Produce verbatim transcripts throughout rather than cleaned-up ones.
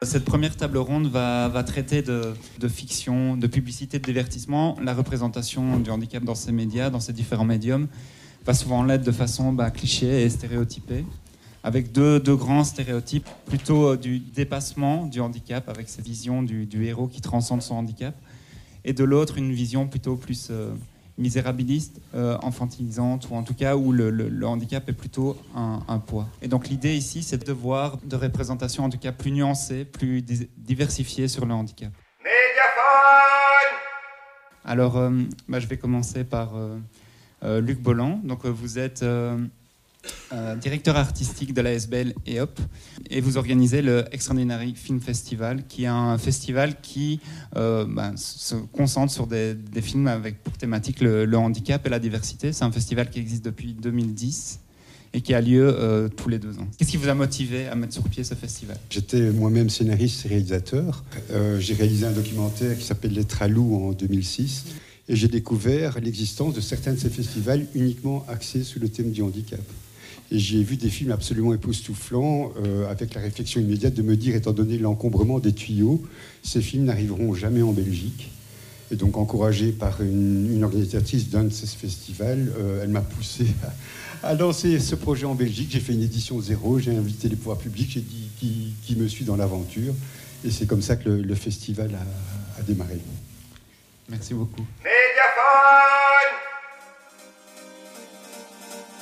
Cette première table ronde va, va traiter de, de fiction, de publicité, de divertissement. La représentation du handicap dans ces médias, dans ces différents médiums, va souvent l'être de façon bah, cliché et stéréotypée, avec deux, deux grands stéréotypes, plutôt du dépassement du handicap, avec cette vision du, du héros qui transcende son handicap, et de l'autre, une vision plutôt plus euh, misérabiliste, euh, infantilisante, ou en tout cas où le, le, le handicap est plutôt un, un poids. Et donc l'idée ici, c'est de voir de représentation en tout cas plus nuancée, plus di- diversifiée sur le handicap. Médiaphone. Alors, euh, bah, je vais commencer par euh, euh, Luc Bolland. Donc, euh, vous êtes euh, euh, directeur artistique de l'A S B L et Hop, et vous organisez le Extraordinary Film Festival, qui est un festival qui euh, bah, se concentre sur des, des films avec pour thématique le, le handicap et la diversité. C'est un festival qui existe depuis deux mille dix et qui a lieu euh, tous les deux ans. Qu'est-ce qui vous a motivé à mettre sur pied ce festival ? J'étais moi-même scénariste et réalisateur. Euh, j'ai réalisé un documentaire qui s'appelle Les Tralous en deux mille six et j'ai découvert l'existence de certains de ces festivals uniquement axés sur le thème du handicap. Et j'ai vu des films absolument époustouflants euh, avec la réflexion immédiate de me dire, étant donné l'encombrement des tuyaux, ces films n'arriveront jamais en Belgique. Et donc, encouragé par une, une organisatrice d'un de ces festivals, euh, elle m'a poussé à, à lancer ce projet en Belgique. J'ai fait une édition zéro, j'ai invité les pouvoirs publics, j'ai dit qui, qui me suit dans l'aventure. Et c'est comme ça que le, le festival a, a démarré. Merci beaucoup. Médiaphone.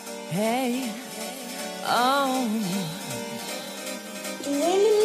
Hey, oh. Tu aimes la musique ?